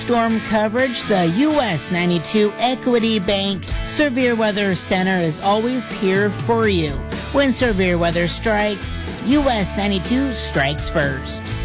Storm coverage, the US 92 Equity Bank Severe Weather Center is always here for you. When severe weather strikes, US 92 strikes first.